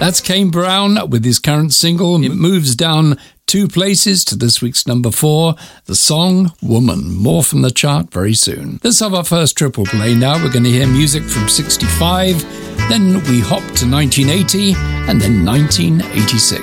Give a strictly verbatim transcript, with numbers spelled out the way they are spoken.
That's Kane Brown with his current single. It moves down two places to this week's number four, the song Woman. More from the chart very soon. Let's have our first triple play now. We're going to hear music from sixty-five, then we hop to nineteen eighty, and then nineteen eighty-six.